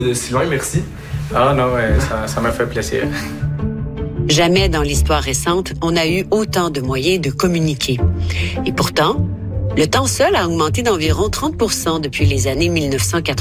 Sylvain, merci. Ah non, ça m'a fait plaisir. Jamais dans l'histoire récente, on a eu autant de moyens de communiquer. Et pourtant, le temps seul a augmenté d'environ 30% depuis les années 1980.